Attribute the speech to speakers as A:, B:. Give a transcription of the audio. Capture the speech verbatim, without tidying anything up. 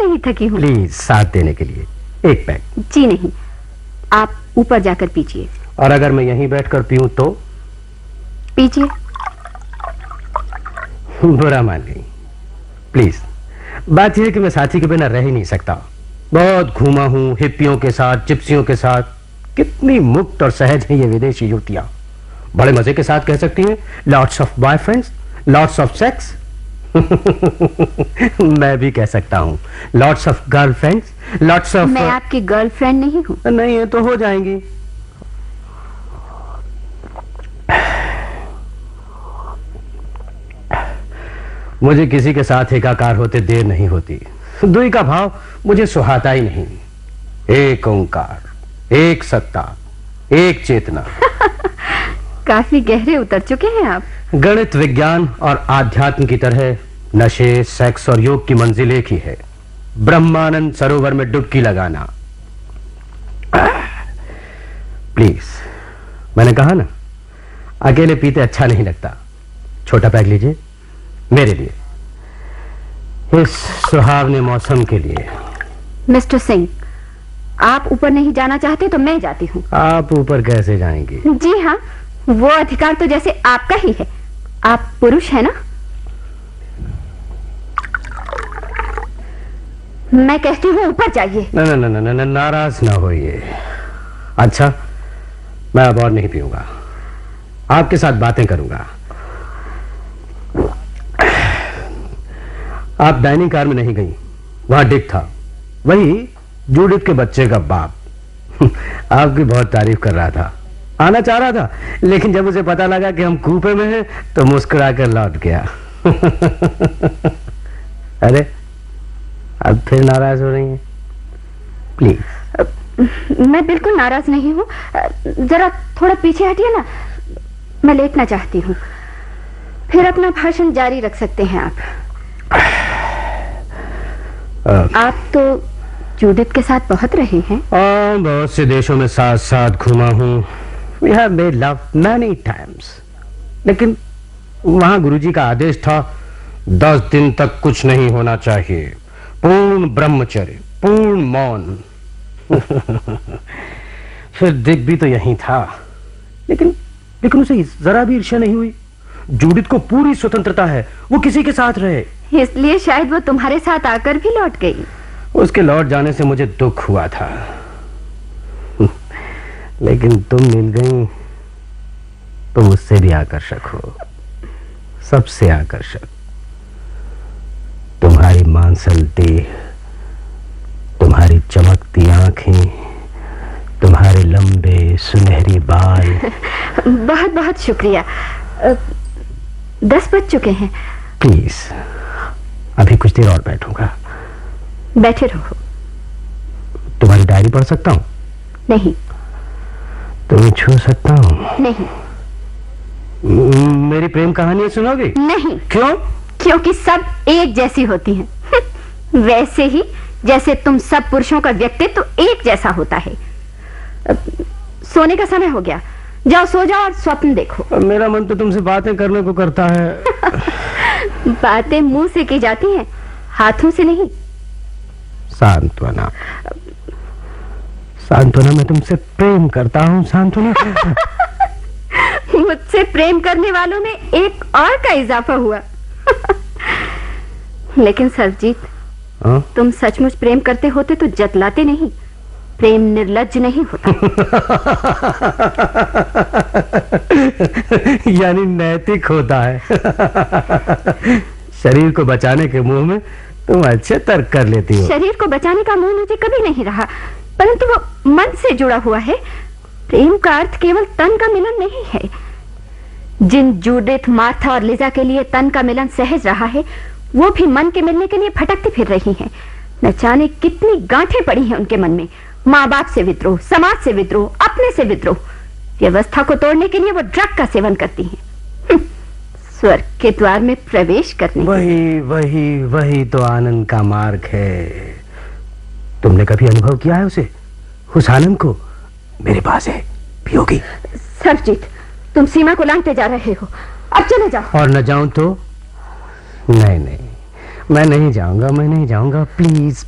A: नहीं थकी हूँ।
B: प्लीज साथ देने के लिए एक पैक।
A: जी नहीं, आप ऊपर जाकर पीजिए।
B: और अगर मैं यहीं बैठकर पीऊं तो?
A: पीजिए।
B: बुरा मान नहीं, प्लीज। बात यह है कि मैं साथी के बिना रह ही नहीं सकता। बहुत घूमा हूं हिप्पियों के साथ, जिप्सियों के साथ। कितनी मुक्त और सहज हैं ये विदेशी युवतियां। बड़े मजे के साथ कह सकती हैं, lots of boyfriends, lots of sex. मैं भी कह सकता हूं, lots of girlfriends, lots of.
A: मैं आपकी गर्लफ्रेंड नहीं हूं।
B: नहीं है तो हो जाएंगी। मुझे किसी के साथ एकाकार होते देर नहीं होती। दुई का भाव मुझे सुहाता ही नहीं। एक ओंकार, एक सत्ता, एक चेतना।
A: काफी गहरे उतर चुके हैं आप।
B: गणित, विज्ञान और आध्यात्म की तरह नशे, सेक्स और योग की मंजिल एक ही है, ब्रह्मानंद सरोवर में डुबकी लगाना। प्लीज, मैंने कहा ना, अकेले पीते अच्छा नहीं लगता। छोटा पैक लीजिए मेरे लिए, इस सुहावने मौसम के लिए।
A: मिस्टर सिंह, आप ऊपर नहीं जाना चाहते तो मैं जाती हूँ।
B: आप ऊपर कैसे जाएंगी?
A: जी हाँ, वो अधिकार तो जैसे आपका ही है। आप पुरुष है ना? मैं कहती हूँ ऊपर जाइए।
B: न न न न न नाराज ना होइए। अच्छा, मैं अब और नहीं पीऊंगा, आपके साथ बातें करूंगा। आप डाइनिंग कार में नहीं गई, वहां डिक था, वही जूडिथ के बच्चे का बाप। आपकी बहुत तारीफ कर रहा था, आना चाह रहा था, लेकिन जब उसे पता लगा कि हम कूपे में हैं तो मुस्कुराकर लौट गया। अरे, अब फिर नाराज हो रही हैं? प्लीज।
A: मैं बिल्कुल नाराज नहीं हूँ। जरा थोड़ा पीछे हटिए ना, मैं लेटना चाहती हूँ। फिर अपना भाषण जारी रख सकते हैं आप।
B: आ,
A: आप तो जूडिथ के साथ बहुत रहे हैं।
B: आ, बहुत से देशों में साथ साथ घूमा हूँ। We have made love many times. लेकिन वहां गुरुजी का आदेश था, दस दिन तक कुछ नहीं होना चाहिए, पूर्ण ब्रह्मचर्य, पूर्ण मौन। फिर दिक भी तो यही था, लेकिन लेकिन उसे जरा भी ईर्ष्या नहीं हुई। जूडिथ को पूरी स्वतंत्रता है, वो किसी के साथ रहे।
A: इसलिए शायद वो तुम्हारे साथ आकर भी लौट गई।
B: उसके लौट जाने से मुझे दुख हुआ था, लेकिन तुम मिल गई। तुम उससे भी आकर्षक हो, सबसे आकर्षक। तुम्हारी मांसल देह, तुम्हारी चमकती आंखें, तुम्हारे लंबे सुनहरी बाल।
A: बहुत बहुत शुक्रिया। दस बज चुके हैं।
B: प्लीज, अभी कुछ देर और बैठूंगा।
A: बैठे रहो।
B: तुम्हारी डायरी पढ़ सकता हूँ?
A: नहीं।
B: तुम्हें छू सकता हूँ?
A: नहीं।
B: मेरी प्रेम कहानियां सुनोगे?
A: नहीं।
B: क्यों?
A: क्योंकि सब एक जैसी होती हैं। वैसे ही जैसे तुम सब पुरुषों का व्यक्तित्व तो एक जैसा होता है। सोने का समय हो गया, जाओ सो जाओ और स्वप्न देखो।
B: मेरा मन तो तुमसे बातें करने को करता है।
A: बातें मुंह से की जाती हैं, हाथों से नहीं।
B: सांत्वना, सांत्वना, मैं तुमसे प्रेम करता हूँ सांत्वना।
A: मुझसे प्रेम करने वालों में एक और का इजाफा हुआ। लेकिन सरजीत, तुम सचमुच प्रेम करते होते तो जतलाते नहीं। प्रेम निर्लज्ज नहीं होता।
B: यानी नैतिक होता है। शरीर को बचाने के मुंह में तुम अच्छे तर्क कर लेती हो।
A: शरीर को बचाने का मुंह मुझे कभी नहीं रहा, परंतु वो मन से जुड़ा हुआ है। प्रेम का अर्थ केवल तन का मिलन नहीं है। जिन जूडिथ, मार्था और लिजा के लिए तन का मिलन सहज रहा है, वो भी मन के मिलने के लिए भटकती फिर रही हैं। न जाने कितनी गांठें पड़ी हैं उनके मन में। माँ बाप से विद्रोह, समाज से विद्रोह, अपने से विद्रोह। व्यवस्था को तोड़ने के लिए वो ड्रग का सेवन करती हैं। स्वर्ग के द्वार में प्रवेश करने।
B: वही वही वही तो आनंद का मार्ग है। तुमने कभी अनुभव किया है उसे, उस आनंद को? मेरे पास है, पियोगी?
A: सरजीत, तुम सीमा को लांघते जा रहे हो। अब चले जाओ।
B: और न जाऊं तो? नहीं नहीं, मैं नहीं जाऊंगा, मैं नहीं जाऊंगा। प्लीज